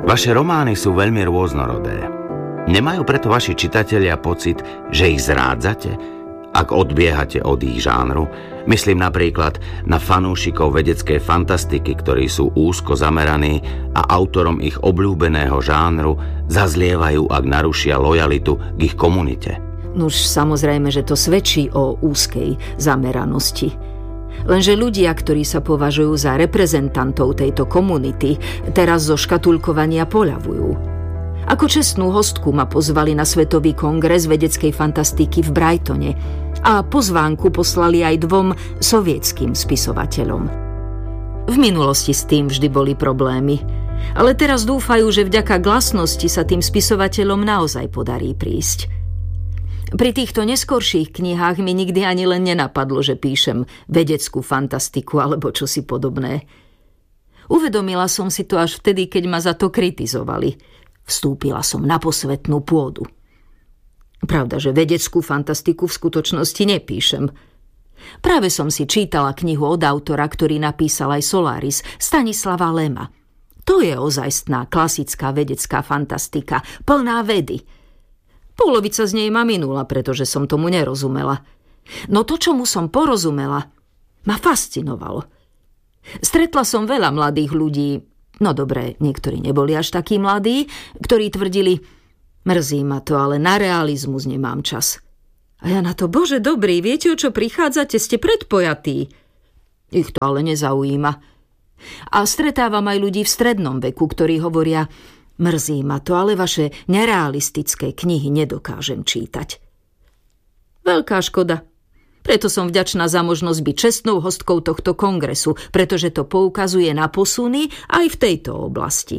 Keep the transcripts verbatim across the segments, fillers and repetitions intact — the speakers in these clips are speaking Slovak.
Vaše romány sú veľmi rôznorodé. Nemajú preto vaši čitatelia pocit, že ich zrádzate, ak odbiehate od ich žánru? Myslím napríklad na fanúšikov vedeckej fantastiky, ktorí sú úzko zameraní a autorom ich obľúbeného žánru zazlievajú, ak narušia lojalitu k ich komunite. Nuž samozrejme, že to svedčí o úzkej zameranosti. Lenže ľudia, ktorí sa považujú za reprezentantov tejto komunity, teraz zo škatulkovania poľavujú. Ako čestnú hostku ma pozvali na Svetový kongres vedeckej fantastiky v Brightone a pozvánku poslali aj dvom sovietským spisovateľom. V minulosti s tým vždy boli problémy, ale teraz dúfajú, že vďaka glasnosti sa tým spisovateľom naozaj podarí prísť. Pri týchto neskorších knihách mi nikdy ani len nenapadlo, že píšem vedeckú fantastiku alebo čosi podobné. Uvedomila som si to až vtedy, keď ma za to kritizovali. Vstúpila som na posvetnú pôdu. Pravda, že vedeckú fantastiku v skutočnosti nepíšem. Práve som si čítala knihu od autora, ktorý napísal aj Solaris, Stanislava Lema. To je ozajstná klasická vedecká fantastika, plná vedy. Polovica z nej ma minula, pretože som tomu nerozumela. No to, čomu som porozumela, ma fascinovalo. Stretla som veľa mladých ľudí, no dobre, niektorí neboli až takí mladí, ktorí tvrdili, mrzí ma to, ale na realizmus nemám čas. A ja na to, bože dobrý, viete, o čo prichádzate, ste predpojatí. Ich to ale nezaujíma. A stretávam aj ľudí v strednom veku, ktorí hovoria, mrzí ma to, ale vaše nerealistické knihy nedokážem čítať. Veľká škoda. Preto som vďačná za možnosť byť čestnou hostkou tohto kongresu, pretože to poukazuje na posuny aj v tejto oblasti.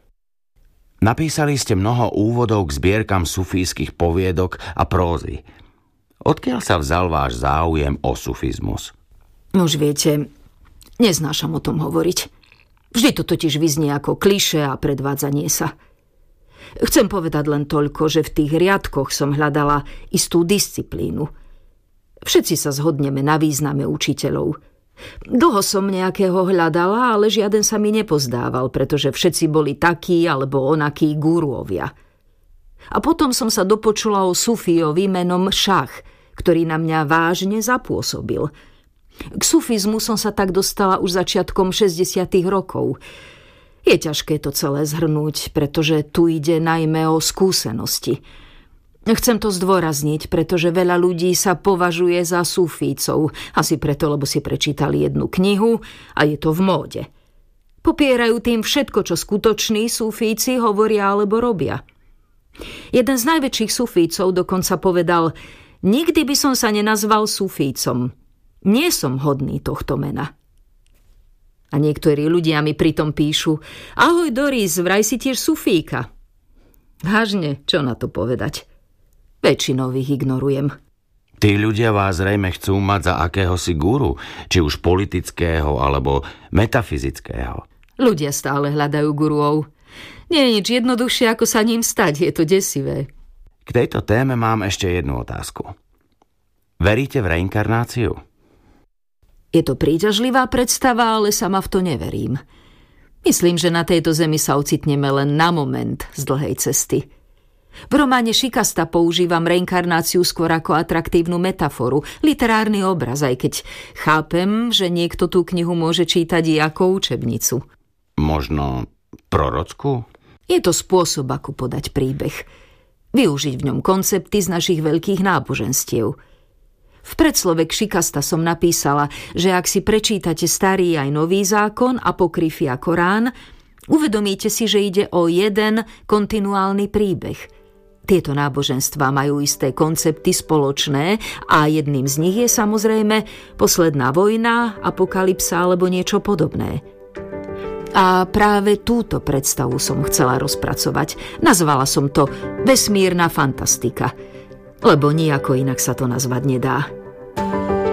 Napísali ste mnoho úvodov k zbierkam sufijských poviedok a prózy. Odkiaľ sa vzal váš záujem o sufizmus? Už viete, neznášam o tom hovoriť. Vždy to totiž vyznie ako klišé a predvádzanie sa. Chcem povedať len toľko, že v tých riadkoch som hľadala istú disciplínu. Všetci sa zhodneme na význame učiteľov. Dlho som nejakého hľadala, ale žiaden sa mi nepozdával, pretože všetci boli takí alebo onakí guruovia. A potom som sa dopočula o Sufíjovi menom Šach, ktorý na mňa vážne zapôsobil. K sufizmu som sa tak dostala už začiatkom šesťdesiatych rokov. Je ťažké to celé zhrnúť, pretože tu ide najmä o skúsenosti. Chcem to zdôrazniť, pretože veľa ľudí sa považuje za sufícov, asi preto, lebo si prečítali jednu knihu a je to v móde. Popierajú tým všetko, čo skutoční sufíci hovoria alebo robia. Jeden z najväčších sufícov dokonca povedal, nikdy by som sa nenazval sufícom. Nie som hodný tohto mena. A niektorí ľudia mi pritom píšu, ahoj Doris, vraj si tiež sufíka. Vážne, čo na to povedať? Väčšinou ich ignorujem. Tí ľudia vás zrejme chcú mať za akéhosi guru, či už politického alebo metafyzického. Ľudia stále hľadajú guruov. Nie je nič jednoduchšie, ako sa ním stať, je to desivé. K tejto téme mám ešte jednu otázku. Veríte v reinkarnáciu? Je to príťažlivá predstava, ale sama v to neverím. Myslím, že na tejto zemi sa ocitneme len na moment z dlhej cesty. V románe Šikasta používam reinkarnáciu skôr ako atraktívnu metaforu, literárny obraz, aj keď chápem, že niekto tú knihu môže čítať i ako učebnicu. Možno prorockú? Je to spôsob, ako podať príbeh. Využiť v ňom koncepty z našich veľkých náboženstiev. V predslove k Šikasta som napísala, že ak si prečítate starý aj nový zákon, Apokryfy a Korán, uvedomíte si, že ide o jeden kontinuálny príbeh. Tieto náboženstvá majú isté koncepty spoločné a jedným z nich je samozrejme posledná vojna, apokalypsa alebo niečo podobné. A práve túto predstavu som chcela rozpracovať. Nazvala som to vesmírna fantastika, lebo nijako inak sa to nazvať nedá.